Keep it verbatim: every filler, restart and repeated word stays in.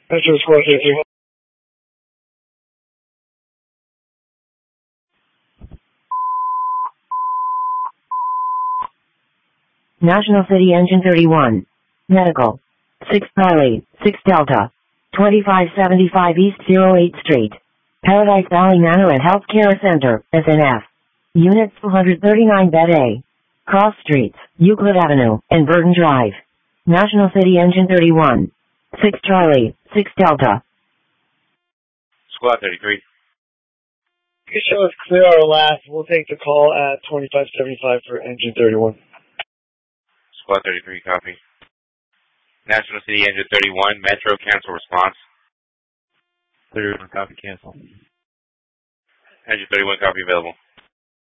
Metro Squad thirty-one. National City Engine thirty-one. Medical. six Charlie, six Delta. twenty-five seventy-five East oh eighth Street. Paradise Valley Manor and Healthcare Center, S N F. Unit two thirty-nine Bed A. Cross Streets, Euclid Avenue, and Burton Drive. National City Engine thirty-one. six Charlie, six Delta. Squad thirty-three. You show us clear our last. We'll take the call at twenty-five seventy-five for Engine thirty-one. Squad thirty-three, copy. National City Engine thirty-one, Metro, cancel response. thirty-one, copy, cancel. Engine thirty-one, copy, available.